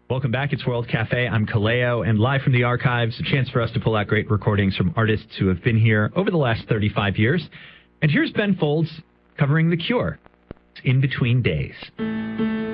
Welcome back. It's World Cafe. I'm Kaleo, and live from the archives, a chance for us to pull out great recordings from artists who have been here over the last 35 years. And here's Ben Folds covering The Cure, In Between Days.